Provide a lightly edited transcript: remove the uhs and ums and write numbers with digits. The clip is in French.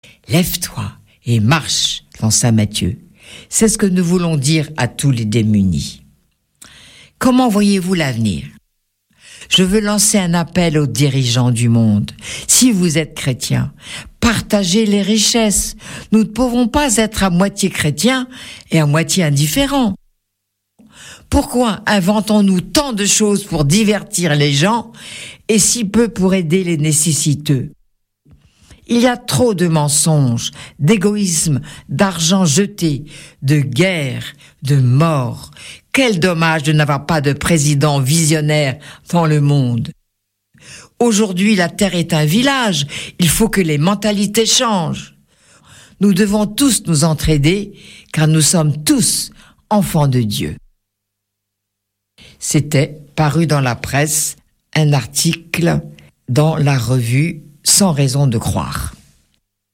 Lève-toi et marche dans Saint Matthieu. C'est ce que nous voulons dire à tous les démunis. Comment voyez-vous l'avenir ? Je veux lancer un appel aux dirigeants du monde. Si vous êtes chrétiens, partagez les richesses. Nous ne pouvons pas être à moitié chrétiens et à moitié indifférents. Pourquoi inventons-nous tant de choses pour divertir les gens et si peu pour aider les nécessiteux ? Il y a trop de mensonges, d'égoïsme, d'argent jeté, de guerre, de mort. Quel dommage de n'avoir pas de président visionnaire dans le monde. Aujourd'hui, la Terre est un village. Il faut que les mentalités changent. Nous devons tous nous entraider, car nous sommes tous enfants de Dieu. C'était paru dans la presse un article dans la revue Sans raison de croire.